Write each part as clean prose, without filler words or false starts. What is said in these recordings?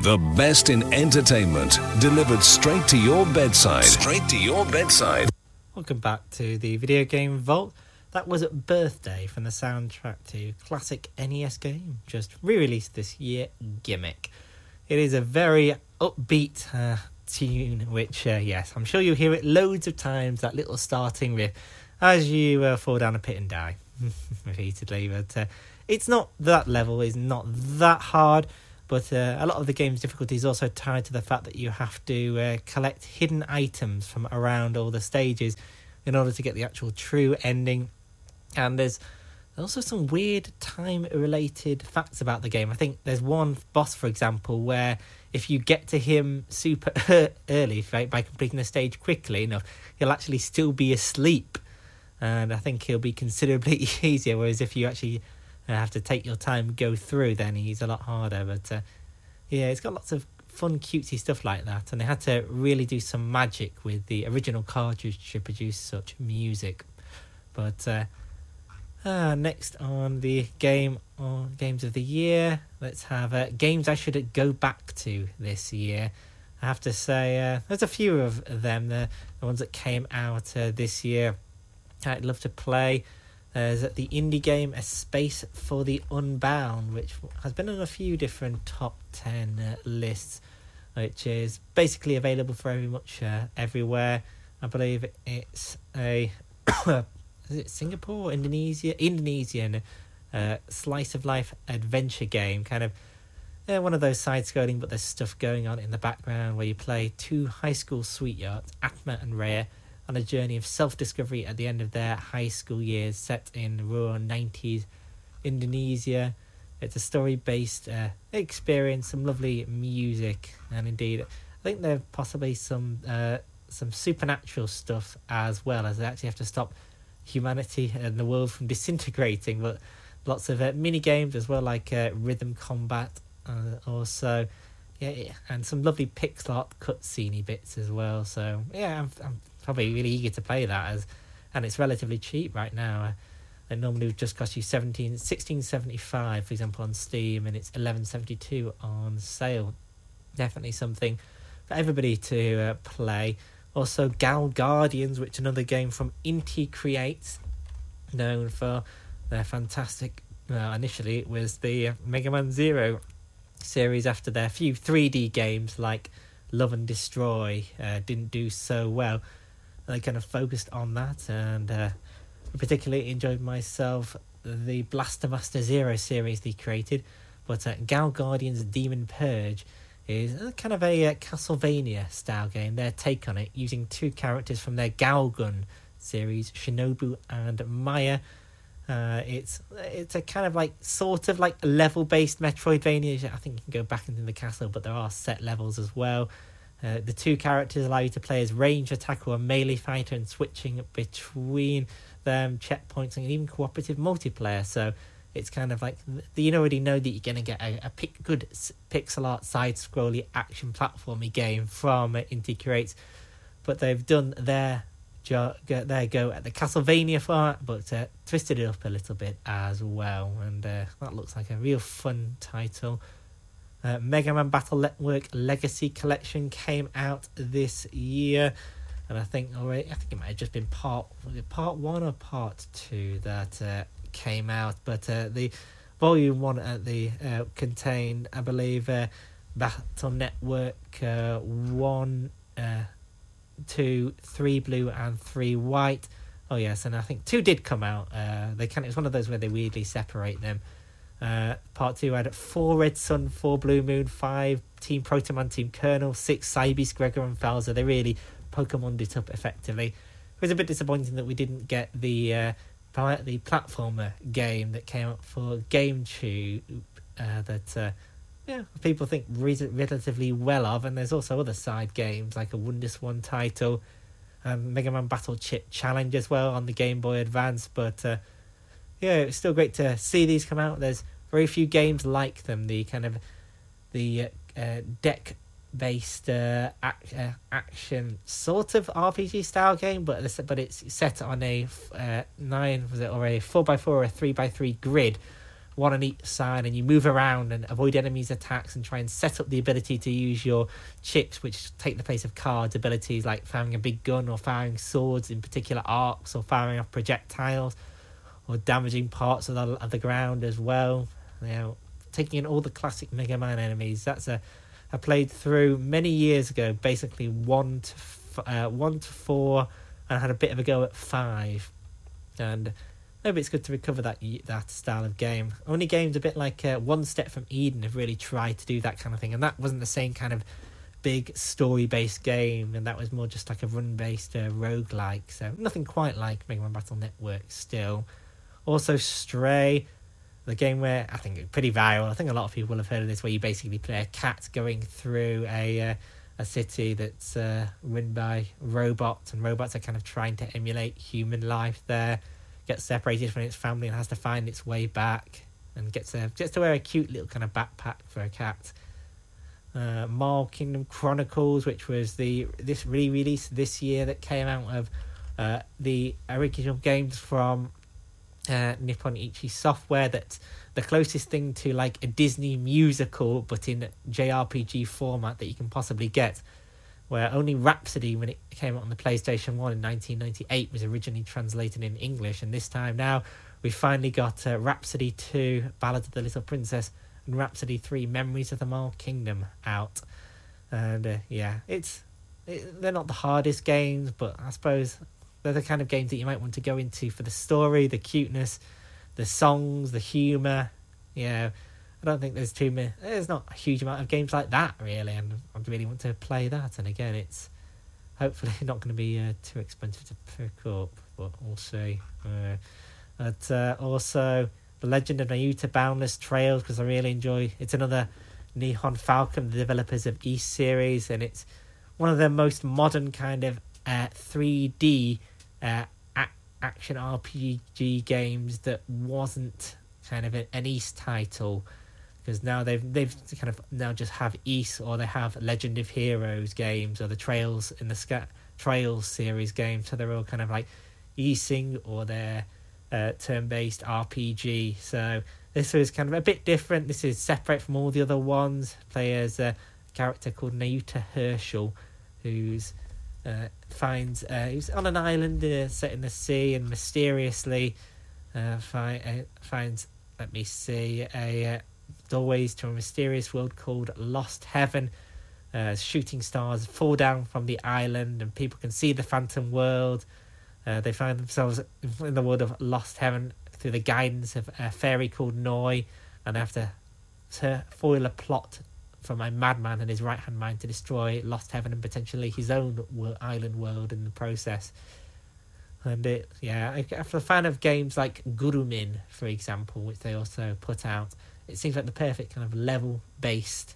The best in entertainment, delivered straight to your bedside. Straight to your bedside. Welcome back to the Video Game Vault. That was Birthday from the soundtrack to classic NES game, just re-released this year, Gimmick. It is a very upbeat tune, which, yes, I'm sure you'll hear it loads of times, that little starting riff, as you fall down a pit and die, repeatedly. But it's not that level, it's not that hard, but a lot of the game's difficulty is also tied to the fact that you have to collect hidden items from around all the stages in order to get the actual true ending. And there's also some weird time-related facts about the game. I think there's one boss, for example, where if you get to him super early, right, by completing the stage quickly enough, he'll actually still be asleep. And I think he'll be considerably easier, whereas if you actually have to take your time and go through, then he's a lot harder. But yeah, it's got lots of fun, cutesy stuff like that. And they had to really do some magic with the original cartridge to produce such music. But next on the games of the year, let's have games I should go back to this year. I have to say, there's a few of them, the ones that came out this year I'd love to play. There's the indie game A Space for the Unbound, which has been on a few different top 10 lists, which is basically available for very much everywhere. I believe it's a is it Singapore or Indonesian slice of life adventure game, kind of one of those side-scrolling, but there's stuff going on in the background where you play two high school sweethearts, Atma and Rhea, on a journey of self-discovery at the end of their high school years, set in rural 90s Indonesia. It's a story-based experience, some lovely music, and indeed, I think there's possibly some supernatural stuff as well, as they actually have to stop humanity and the world from disintegrating. But lots of mini games as well, like rhythm combat, also, yeah, and some lovely pixel art cutscene bits as well. So yeah, I'm probably really eager to play that, and it's relatively cheap right now. It normally would just cost you $16.75, for example, on Steam, and it's $11.72 on sale. Definitely something for everybody to play. Also, Gal Guardians, which is another game from Inti Creates, known for their fantastic, initially it was the Mega Man Zero series. After their few 3D games like Love and Destroy didn't do so well, they kind of focused on that, and I particularly enjoyed myself the Blaster Master Zero series they created. But Gal Guardians Demon Purge is kind of a Castlevania style game, their take on it, using two characters from their Galgun series, Shinobu and Maya. It's a kind of like sort of like level based Metroidvania. I think you can go back into the castle, but there are set levels as well. The two characters allow you to play as ranged attacker or melee fighter, and switching between them, checkpoints, and even cooperative multiplayer. So it's kind of like, you already know that you're going to get a good pixel art side-scrolly action platformy game from Inti Creates, but they've done their go at the Castlevania part, but twisted it up a little bit as well, and that looks like a real fun title. Mega Man Battle Network Legacy Collection came out this year, and I think it might have just been part 1 or part 2 that came out, but the volume 1 contained, I believe, Battle Network 1, 2, 3 blue and 3 white. Oh yes, and I think 2 did come out. It's one of those where they weirdly separate them. Part 2 had 4 Red Sun, 4 Blue Moon, 5 Team Protoman, Team Colonel, 6 Cybis, Gregor and Falza. They really Pokemon'd it up effectively. It was a bit disappointing that we didn't get the platformer game that came out for GameCube that people think relatively well of, and there's also other side games like a WonderSwan title, Mega Man Battle Chip Challenge as well on the Game Boy Advance. But it's still great to see these come out. There's very few games like them, the kind of the deck based action sort of RPG style game, but it's set on a 4x4 or a 3x3 grid one on each side, and you move around and avoid enemies' attacks and try and set up the ability to use your chips, which take the place of cards, abilities like firing a big gun or firing swords in particular arcs or firing off projectiles or damaging parts of the ground as well. You know, taking in all the classic Mega Man enemies. That's I played through many years ago, basically 1 to 4, and I had a bit of a go at 5. And maybe it's good to recover that style of game. Only games a bit like One Step from Eden have really tried to do that kind of thing, and that wasn't the same kind of big story-based game, and that was more just like a run-based roguelike, so nothing quite like Mega Man Battle Network still. Also Stray, the game where I think it's pretty viral. I think a lot of people will have heard of this, where you basically play a cat going through a city that's run by robots, and robots are kind of trying to emulate human life there. Gets separated from its family and has to find its way back, and gets to wear a cute little kind of backpack for a cat. Marvel Kingdom Chronicles, which was this re-release this year that came out of the original games from Nippon Ichi Software. That's the closest thing to like a Disney musical but in JRPG format that you can possibly get, where only Rhapsody, when it came out on the PlayStation 1 in 1998, was originally translated in English, and this time now we finally got Rhapsody 2 Ballad of the Little Princess and Rhapsody 3 Memories of the Marvel Kingdom out. And they're not the hardest games, but I suppose they're the kind of games that you might want to go into for the story, the cuteness, the songs, the humour. I don't think there's not a huge amount of games like that, really, and I really want to play that. And again, it's hopefully not going to be too expensive to pick up, but we'll see. Also, The Legend of Nayuta Boundless Trails, because I really enjoy... It's another Nihon Falcom, the developers of East series, and it's one of the most modern kind of 3D action RPG games that wasn't kind of an East title, because now they've kind of now just have East, or they have Legend of Heroes games, or the Trails in the Trails series games, so they're all kind of like Easing, or they're turn-based RPG. So this is kind of a bit different. This is separate from all the other ones. Play as a character called Nayuta Herschel, who's on an island set in the sea, and mysteriously finds doorways to a mysterious world called Lost Heaven. Shooting stars fall down from the island, and people can see the Phantom World. They find themselves in the world of Lost Heaven through the guidance of a fairy called Noi, and have to foil a plot from a madman and his right-hand man to destroy Lost Heaven and potentially his own island world in the process. And for a fan of games like Gurumin, for example, which they also put out, it seems like the perfect kind of level-based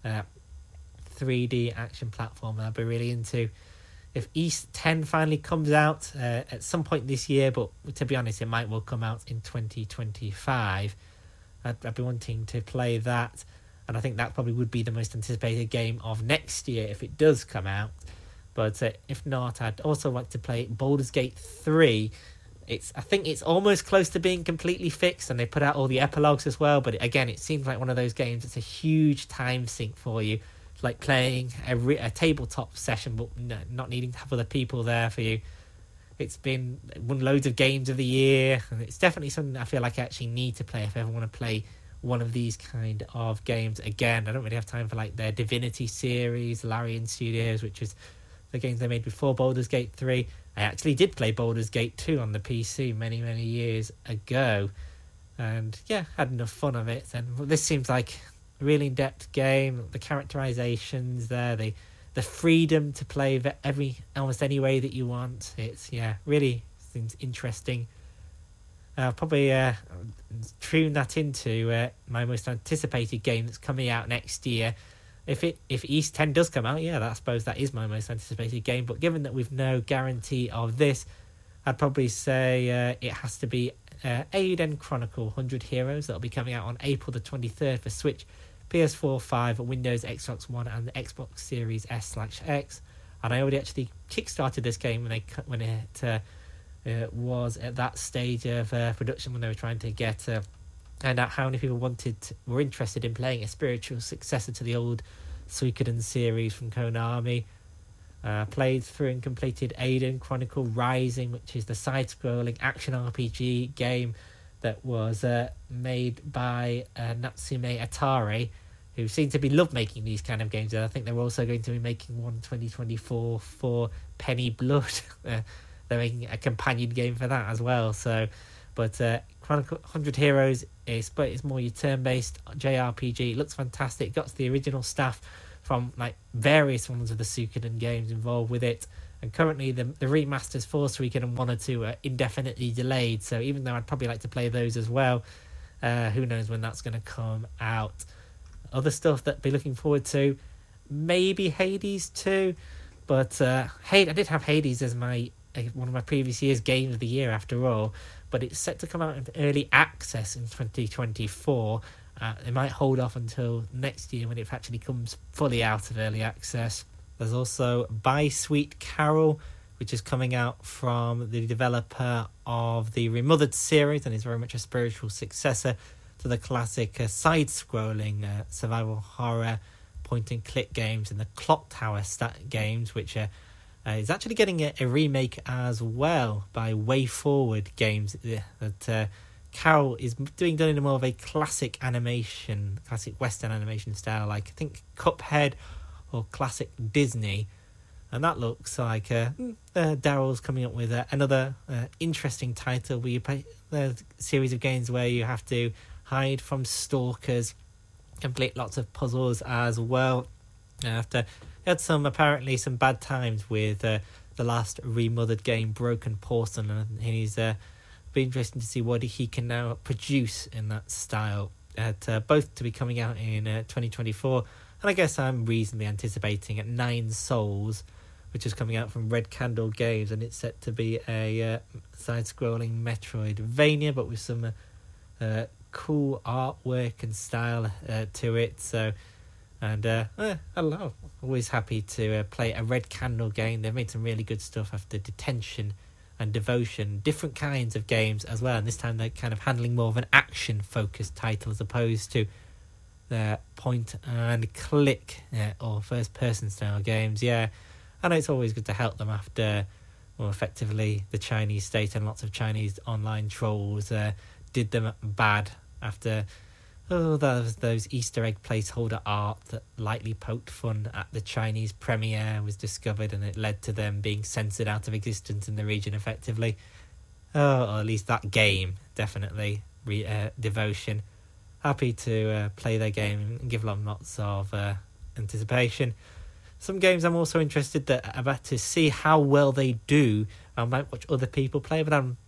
3D action platform I'll be really into. If East 10 finally comes out at some point this year, but to be honest, it might well come out in 2025, I'd be wanting to play that. And I think that probably would be the most anticipated game of next year if it does come out. But if not, I'd also like to play Baldur's Gate 3. I think it's almost close to being completely fixed, and they put out all the epilogues as well. But again, it seems like one of those games that's a huge time sink for you. It's like playing a tabletop session, but not needing to have other people there for you. It's won loads of games of the year, and it's definitely something I feel like I actually need to play if I ever want to play one of these kind of games again. I don't really have time for like their Divinity series, Larian Studios, which is the games they made before Baldur's Gate 3. I actually did play Baldur's Gate 2 on the PC many, many years ago, and had enough fun of it. And this seems like a really in-depth game. The characterizations there, the freedom to play almost any way that you want. It's really seems interesting. Probably tune that into my most anticipated game that's coming out next year. If East 10 does come out, I suppose that is my most anticipated game. But given that we've no guarantee of this, I'd probably say it has to be Eiyuden Chronicle 100 Heroes. That'll be coming out on April the 23rd for Switch, PS4, 5, Windows, Xbox One, and the Xbox Series S/X. And I already actually kickstarted this game when it was at that stage of production, when they were trying to get and how many people were interested in playing a spiritual successor to the old Suikoden series from Konami. Played through and completed Aiden Chronicle Rising, which is the side-scrolling action RPG game that was made by Natsume Atari, who seem to be love making these kind of games. And I think they're also going to be making one in 2024 for Penny Blood. They're making a companion game for that as well. So, but Chronicle 100 Heroes it's more your turn-based JRPG. It looks fantastic. It got the original staff from like various ones of the Suikoden games involved with it, and currently the remasters for Suikoden 1 or 2 are indefinitely delayed, so even though I'd probably like to play those as well, who knows when that's going to come out. Other stuff that I'd be looking forward to, maybe Hades 2, but I did have Hades as one of my previous year's Game of the Year after all, but it's set to come out in early access in 2024. They might hold off until next year when it actually comes fully out of early access. There's also By Sweet Carol, which is coming out from the developer of the Remothered series and is very much a spiritual successor to the classic side-scrolling survival horror point-and-click games and the Clock Tower games, which is actually getting a remake as well by Way Forward Games that Carol is done in a more of a classic Western animation style, like I think Cuphead or classic Disney, and that looks like Daryl's coming up with another interesting title where you play a series of games where you have to hide from stalkers, complete lots of puzzles as well. After he had some bad times with the last Remothered game, Broken Porcelain, and he's be interesting to see what he can now produce in that style, both to be coming out in 2024, and I guess I'm reasonably anticipating at Nine Souls, which is coming out from Red Candle Games, and it's set to be a side-scrolling Metroidvania, but with some cool artwork and style to it. So, and I don't know, always happy to play a Red Candle game. They've made some really good stuff after Detention and Devotion, different kinds of games as well, and this time they're kind of handling more of an action-focused title as opposed to the point-and-click or first-person style games. Yeah, I know it's always good to help them after, well, effectively the Chinese state and lots of Chinese online trolls did them bad after those Easter egg placeholder art that lightly poked fun at the Chinese premiere was discovered, and it led to them being censored out of existence in the region effectively. Or at least that game, definitely. Devotion. Happy to play their game and give them lots of anticipation. Some games I'm also interested that I'm about to see how well they do. I might watch other people play, but I'm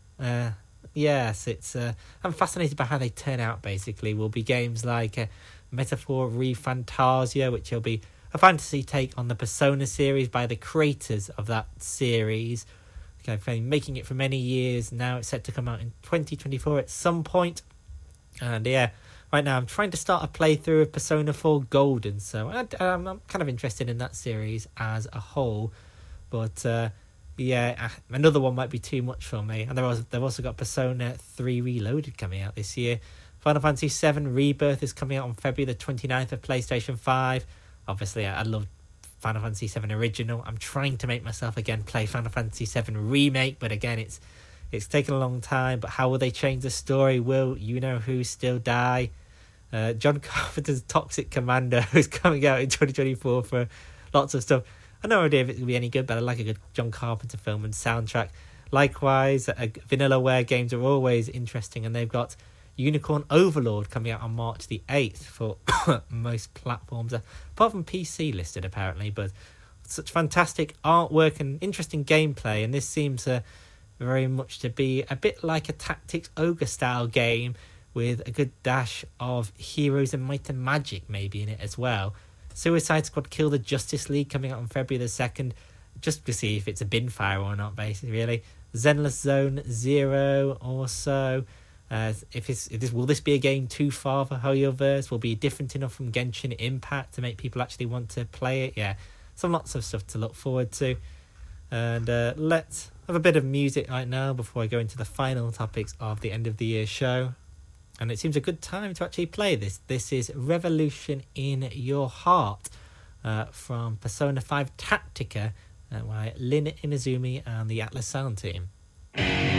fascinated by how they turn out, basically. Will be games like Metaphor ReFantasia, which will be a fantasy take on the Persona series by the creators of that series. Making it for many years now. It's set to come out in 2024 at some point. And right now I'm trying to start a playthrough of Persona 4 Golden, so I'm kind of interested in that series as a whole. But another one might be too much for me. And they've also got Persona 3 Reloaded coming out this year. Final Fantasy VII Rebirth is coming out on February the 29th of PlayStation 5. Obviously, I love Final Fantasy VII Original. I'm trying to make myself again play Final Fantasy VII Remake, but again, it's taken a long time. But how will they change the story? Will you-know-who still die? John Carpenter's Toxic Commando is coming out in 2024 for lots of stuff. I have no idea if it will be any good, but I like a good John Carpenter film and soundtrack. Likewise, Vanillaware games are always interesting, and they've got Unicorn Overlord coming out on March the 8th for most platforms, apart from PC listed apparently, but such fantastic artwork and interesting gameplay, and this seems very much to be a bit like a Tactics Ogre style game with a good dash of Heroes and Might and Magic maybe in it as well. Suicide Squad Kill the Justice League coming out on February the 2nd, just to see if it's a bin fire or not, basically, really. Zenless Zone Zero also. Will this be a game too far for Hoyoverse? Will be different enough from Genshin Impact to make people actually want to play it? Yeah, lots of stuff to look forward to. And let's have a bit of music right now before I go into the final topics of the end of the year show. and it seems a good time to actually play this. This is Revolution in Your Heart from Persona 5 Tactica by Lin Inazumi and the Atlas Sound team.